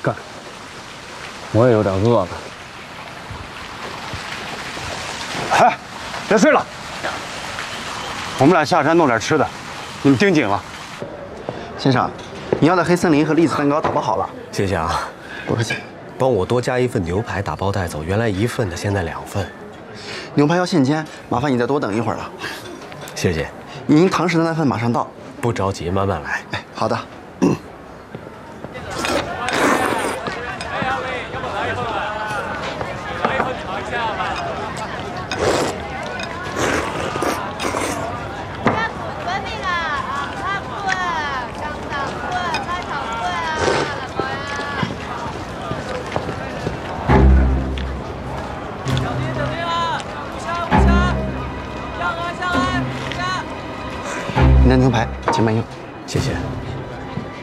干！我也有点饿了。哎，别睡了，我们俩下山弄点吃的，你们盯紧了。 先生，你要的黑森林和栗子蛋糕打包好了。 谢谢啊， 不客气。 帮我多加一份牛排，打包带走。原来1份的，现在2份。 牛排要现煎，麻烦你再多等一会儿了。 谢谢。 您堂食的那份马上到。 不着急，慢慢来。 哎，好的。您的牛排，请慢用。 谢谢。